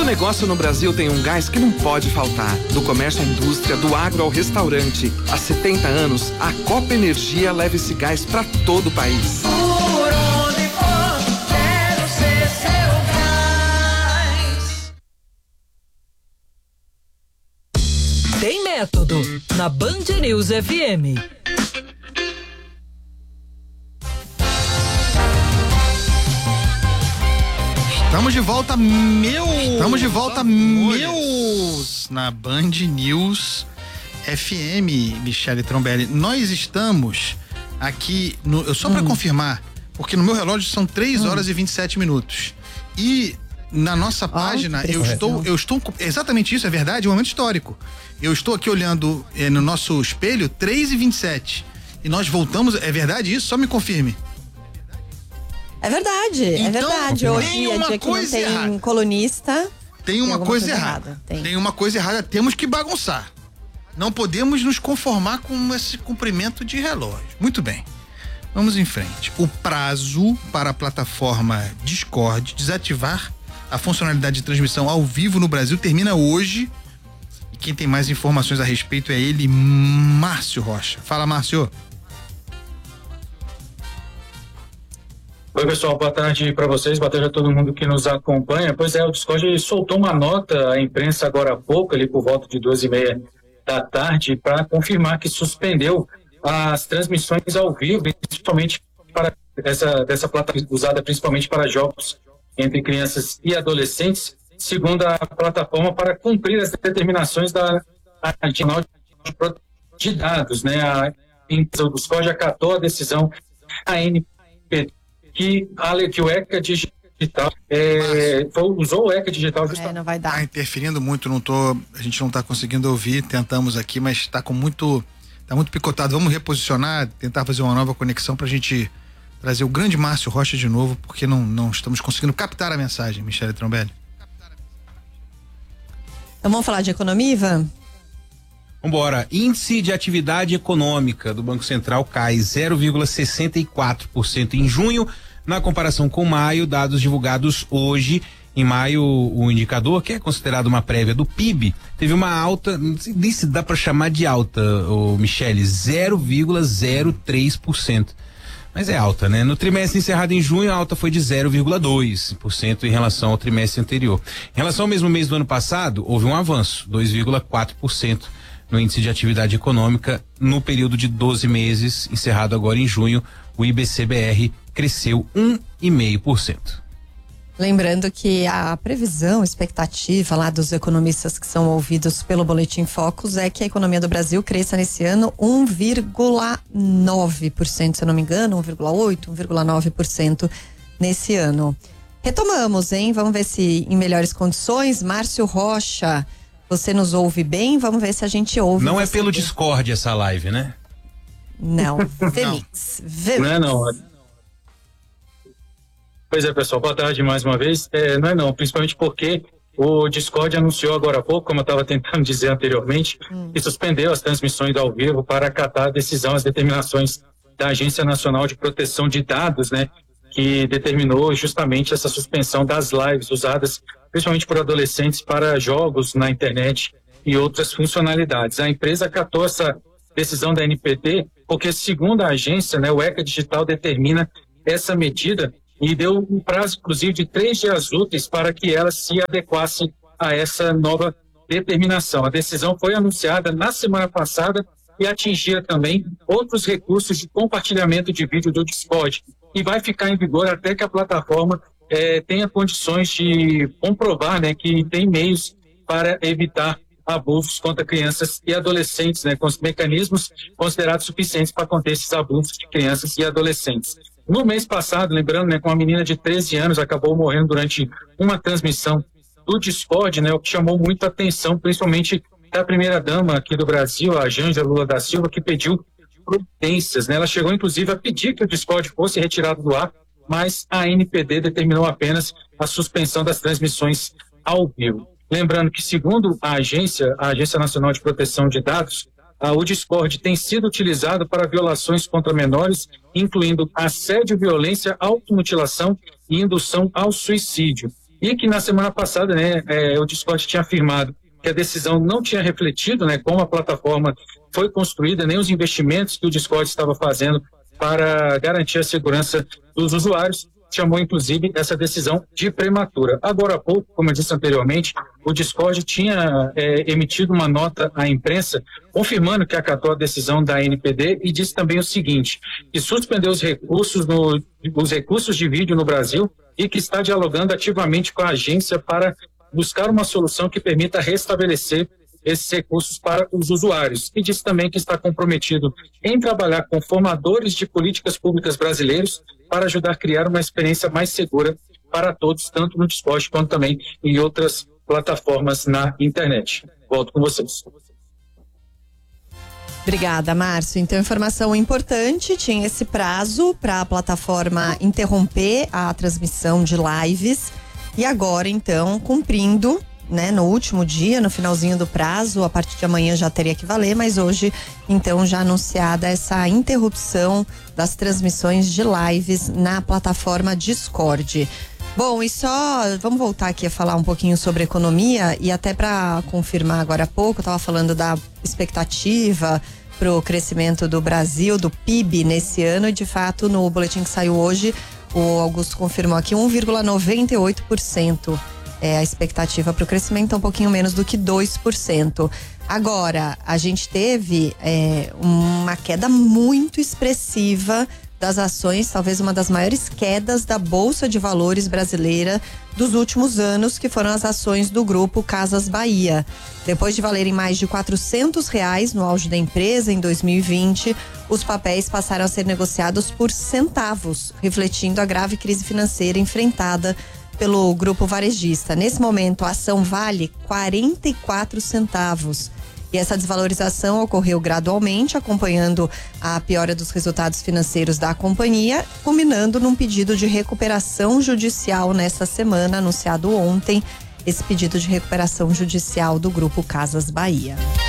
negócio no Brasil tem um gás que não pode faltar. Do comércio à indústria, do agro ao restaurante. Há 70 anos, a Copa Energia leva esse gás para todo o país. Por onde for, quero ser seu gás. Tem método na Band News FM. Estamos de volta, meus, na Band News FM, Michele Trombelli. Nós estamos aqui, só para confirmar, porque no meu relógio são 3 horas e 27 minutos. E na nossa página, eu estou, exatamente isso, é verdade, é um momento histórico. Eu estou aqui olhando no nosso espelho, 3h27. E nós voltamos, é verdade isso? Só me confirme. É verdade, então, é verdade. Hoje tem é uma dia que não coisa tem errada. colunista. Tem uma coisa errada. Tem uma coisa errada, temos que bagunçar. Não podemos nos conformar com esse cumprimento de relógio. Muito bem, vamos em frente. O prazo para a plataforma Discord desativar a funcionalidade de transmissão ao vivo no Brasil termina hoje. E quem tem mais informações a respeito é ele, Márcio Rocha. Fala, Márcio. Oi, pessoal, boa tarde para vocês, boa tarde a todo mundo que nos acompanha. Pois é, o Discord soltou uma nota à imprensa agora há pouco, ali por volta de 2h30 da tarde, para confirmar que suspendeu as transmissões ao vivo, principalmente para dessa plataforma usada principalmente para jogos entre crianças e adolescentes, segundo a plataforma, para cumprir as determinações da Nacional de Dados, né? A empresa do Discord acatou a decisão ANPT, que o ECA Digital usou o ECA Digital justamente. Não vai dar. Tá interferindo muito, a gente não está conseguindo ouvir, tentamos aqui, mas está muito picotado. Vamos reposicionar, tentar fazer uma nova conexão para a gente trazer o grande Márcio Rocha de novo, porque não estamos conseguindo captar a mensagem, Michele Trombelli. Então vamos falar de economia, Ivan? Vambora. Índice de atividade econômica do Banco Central cai 0,64% em junho, na comparação com maio, dados divulgados hoje. Em maio, o indicador, que é considerado uma prévia do PIB, teve uma alta, não sei se dá para chamar de alta, Michele, 0,03%. Mas é alta, né? No trimestre encerrado em junho, a alta foi de 0,2% em relação ao trimestre anterior. Em relação ao mesmo mês do ano passado, houve um avanço, 2,4%. No índice de atividade econômica, no período de 12 meses, encerrado agora em junho, o IBC-BR cresceu 1,5%. Lembrando que a previsão, expectativa lá dos economistas que são ouvidos pelo Boletim Focus é que a economia do Brasil cresça nesse ano 1,9%, se eu não me engano, 1,8%, 1,9% nesse ano. Retomamos, hein? Vamos ver se em melhores condições. Márcio Rocha, você nos ouve bem? Vamos ver se a gente ouve. Não é pelo Discord essa live, né? Não, Vmix. Não. Pois é, pessoal, boa tarde mais uma vez. Não, principalmente porque o Discord anunciou agora há pouco, como eu estava tentando dizer anteriormente, que suspendeu as transmissões ao vivo para acatar a decisão, as determinações da Agência Nacional de Proteção de Dados, né? Que determinou justamente essa suspensão das lives usadas principalmente por adolescentes para jogos na internet e outras funcionalidades. A empresa acatou essa decisão da ANPT porque, segundo a agência, né, o ECA Digital determina essa medida e deu um prazo, inclusive, de 3 dias úteis para que ela se adequasse a essa nova determinação. A decisão foi anunciada na semana passada e atingia também outros recursos de compartilhamento de vídeo do Discord e vai ficar em vigor até que a plataforma tenha condições de comprovar, né, que tem meios para evitar abusos contra crianças e adolescentes, né, com os mecanismos considerados suficientes para conter esses abusos de crianças e adolescentes. No mês passado, lembrando, né, com uma menina de 13 anos acabou morrendo durante uma transmissão do Discord, né, o que chamou muita atenção, principalmente da primeira-dama aqui do Brasil, a Janja Lula da Silva, que pediu providências, né? Ela chegou, inclusive, a pedir que o Discord fosse retirado do ar, mas a ANPD determinou apenas a suspensão das transmissões ao vivo. Lembrando que, segundo a Agência Nacional de Proteção de Dados, o Discord tem sido utilizado para violações contra menores, incluindo assédio, violência, automutilação e indução ao suicídio. e que na semana passada, né, o Discord tinha afirmado que a decisão não tinha refletido, né, como a plataforma foi construída, nem os investimentos que o Discord estava fazendo para garantir a segurança dos usuários, chamou inclusive essa decisão de prematura. Agora há pouco, como eu disse anteriormente, o Discord tinha emitido uma nota à imprensa confirmando que acatou a decisão da ANPD e disse também o seguinte, que suspendeu os recursos de vídeo no Brasil e que está dialogando ativamente com a agência para buscar uma solução que permita restabelecer esses recursos para os usuários. E disse também que está comprometido em trabalhar com formadores de políticas públicas brasileiros para ajudar a criar uma experiência mais segura para todos, tanto no Discord quanto também em outras plataformas na internet. Volto com vocês. Obrigada, Márcio. Então, informação importante, tinha esse prazo para a plataforma interromper a transmissão de lives e agora, então, cumprindo, né, no último dia, no finalzinho do prazo, a partir de amanhã já teria que valer, mas hoje, então, já anunciada essa interrupção das transmissões de lives na plataforma Discord. Bom, e só vamos voltar aqui a falar um pouquinho sobre economia e até para confirmar agora há pouco, eu estava falando da expectativa para o crescimento do Brasil, do PIB nesse ano, e de fato no boletim que saiu hoje, o Augusto confirmou aqui 1,98%. É a expectativa para o crescimento, um pouquinho menos do que 2%. Agora, a gente teve uma queda muito expressiva das ações, talvez uma das maiores quedas da Bolsa de Valores brasileira dos últimos anos, que foram as ações do grupo Casas Bahia. Depois de valerem mais de R$400 no auge da empresa em 2020, os papéis passaram a ser negociados por centavos, refletindo a grave crise financeira enfrentada pelo grupo varejista. Nesse momento, a ação vale 44 centavos. E essa desvalorização ocorreu gradualmente, acompanhando a piora dos resultados financeiros da companhia, culminando num pedido de recuperação judicial nesta semana, anunciado ontem, esse pedido de recuperação judicial do grupo Casas Bahia.